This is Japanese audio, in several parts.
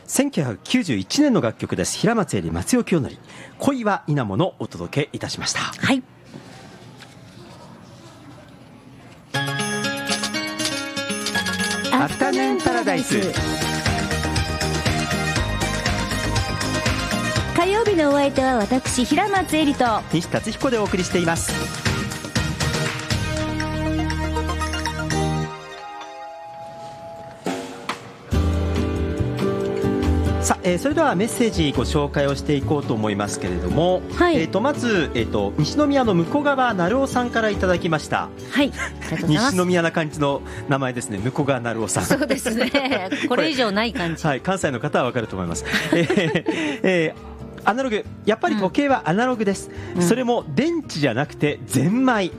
1991年の楽曲です。平松絵里、松尾清則、恋は稲ものお届けいたしました。 はい。 アフタヌーンパラダイス。 火曜日のお相手は私平松絵里と西達彦でお送りしています。さあ、それではメッセージご紹介をしていこうと思いますけれども、 はい、 まず、西宮の向川成夫さんからいただきました。 はい、 西宮な感じの名前ですね。向川成夫さん。 そうですね。これ以上ない感じ。 はい、関西の方は分かると思います。アナログ、やっぱり時計はアナログです、それも電池じゃなくてゼンマイ。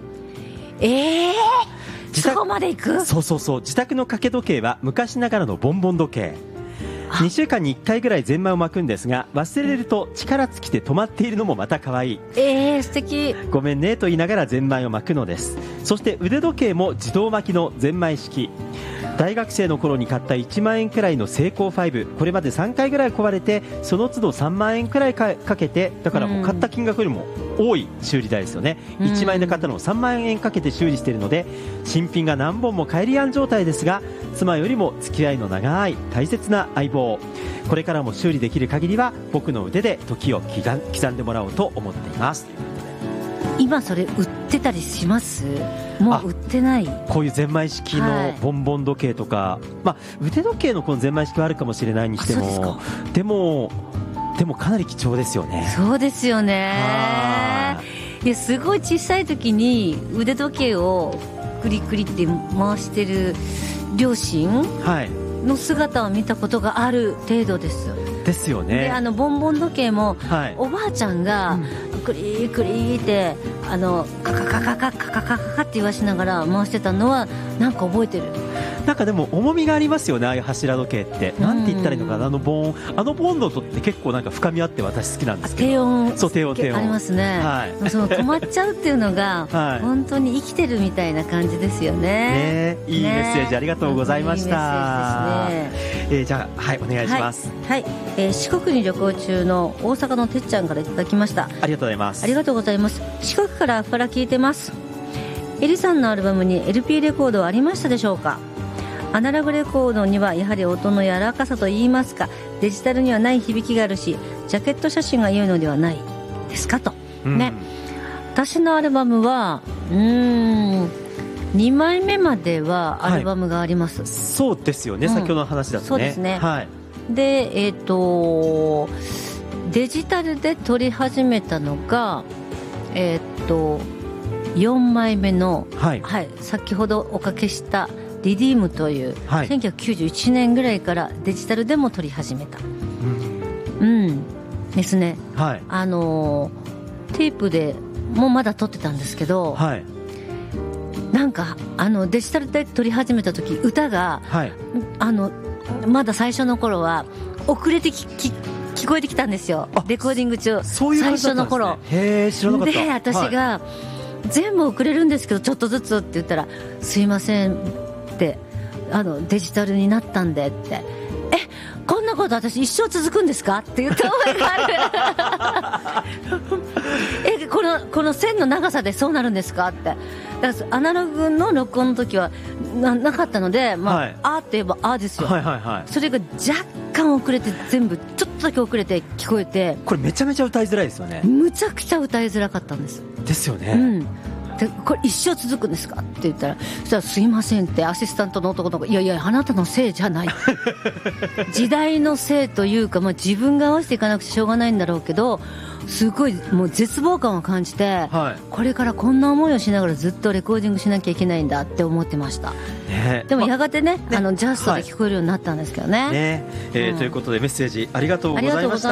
そこまで行く？ そうそうそう。自宅の掛け時計は昔ながらのボンボン時計。2週間に1回ぐらいゼンマイを巻くんですが、忘れると力尽きて止まっているのもまた可愛い。 素敵。 ごめんねと言いながらゼンマイを巻くのです。そして腕時計も自動巻きのゼンマイ式。大学生の頃に買った1万円くらいのセイコー5、これまで3回ぐらい壊れて、その都度3万円くらいかけて、だからもう買った金額よりも多い修理代ですよね。1万円で買ったのを3万円かけて修理しているので、新品が何本も返り案状態ですが、妻よりも付き合いの長い大切な相棒。これからも修理できる限りは僕の腕で時を刻んでもらおうと思っています。 今それ売ってたりします？もう売ってない？ こういうゼンマイ式のボンボン時計とか、腕時計のこのゼンマイ式はあるかもしれないにしても、でもかなり貴重ですよね。 そうですよね。いや、すごい小さい時に腕時計をクリクリって回してる両親の姿を見たことがある程度ですですよね。 で、ボンボン時計も、おばあちゃんがクリクリってカカカカカカカカカって言わしながら回してたのはなんか覚えてる。 なんかでも重みがありますよね、ああいう柱時計って。なんて言ったらいいのかな、あのボンドとって結構なんか深みあって私好きなんですけど。低音ありますね。その止まっちゃうっていうのが、本当に生きてるみたいな感じですよね。 いいメッセージありがとうございました。じゃあ、お願いします。 四国に旅行中の大阪のてっちゃんからいただきました。 ありがとうございます。 ありがとうございます。四国から聞いてます。エリさんのアルバムに LP レコードはありましたでしょうか？アナログレコードにはやはり音の柔らかさといいますか、デジタルにはない響きがあるし、ジャケット写真が良いのではないですかと、私のアルバムは2枚目まではアルバムがあります。 そうですよね、先ほどの話だとね。 そうですね。で、デジタルで撮り始めたのが4枚目の、先ほどおかけしたリディームという、1991年ぐらいからデジタルでも撮り始めた、ですね。テープでもまだ撮ってたんですけど、なんかデジタルで撮り始めた時、歌が、まだ最初の頃は遅れて聞こえてきたんですよ、レコーディング中。最初の頃。 知らなかった。 で、私が、全部遅れるんですけどちょっとずつって言ったら、すいませんってデジタルになったんでって、こんなこと私一生続くんですかって言った覚えがあるこの線の長さでそうなるんですかって。だからアナログの録音の時は なかったので、あって言えばあですよ、それが若干遅れて、全部ちょっとだけ遅れて聞こえて、 これめちゃめちゃ歌いづらいですよね。 むちゃくちゃ歌いづらかったんです。 ですよね。 で、これ一生続くんですかって言ったら、そしたらすいませんってアシスタントの男の子、いやいやあなたのせいじゃない時代のせいというか、自分が合わせていかなくてしょうがないんだろうけど、すごいもう絶望感を感じて、これからこんな思いをしながらずっとレコーディングしなきゃいけないんだって思ってました、でもやがてね、ジャストで聞こえるようになったんですけどね。 ということでメッセージありがとうございました。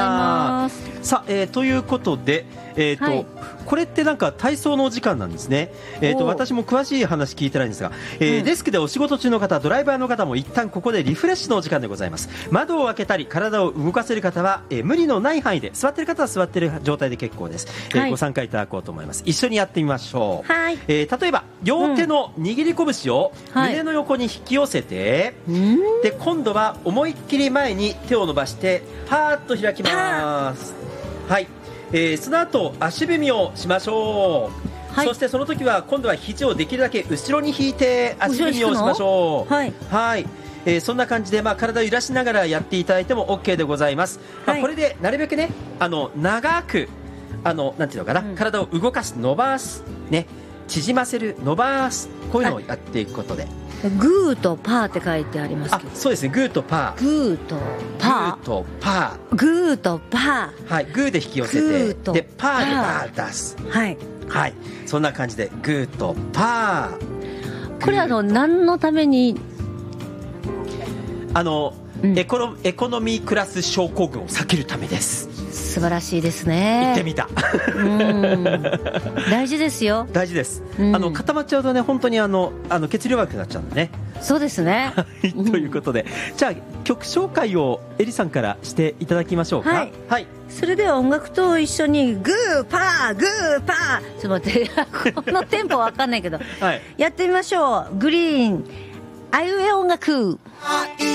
さあ、ということで、これってなんか体操のお時間なんですね。私も詳しい話聞いてないんですが、デスクでお仕事中の方、ドライバーの方も一旦ここでリフレッシュのお時間でございます。窓を開けたり体を動かせる方は、無理のない範囲で、座ってる方は座ってるな状態で結構です、 はい、 ご参加いただこうと思います。一緒にやってみましょう。 はい、 例えば両手の握り拳を胸の横に引き寄せて、で今度は思いっきり前に手を伸ばしてパーッと開きます。はい、その後足踏みをしましょう。はい、そしてその時は今度は肘をできるだけ後ろに引いて足踏みをしましょう。はい、はい、そんな感じで、体を揺らしながらやっていただいても OK でございます。はい、これでなるべくね長くなんていうのかな、体を動かす、伸ばす、ね、縮ませる、伸ばす、こういうのをやっていくことで、 グーとパーって書いてありますけど、 そうですね、グーとパー、 グーとパー、 グーとパー、 グーとパー、 はい、グーで引き寄せて、でパーでバー出す、はいはい、そんな感じでグーとパー。 これ何のためにエコノミークラス症候群を避けるためです。 素晴らしいですね。 言ってみた。 大事ですよ。 大事です。固まっちゃうとね、本当に血流悪くなっちゃうんでね。 そうですね。 ということで、じゃあ曲紹介をエリさんからしていただきましょうか。はい、はい、 それでは音楽と一緒にグーパーグーパー、ちょっと待ってこのテンポわかんないけど、はい、やってみましょう。グリーンあいうえ音楽。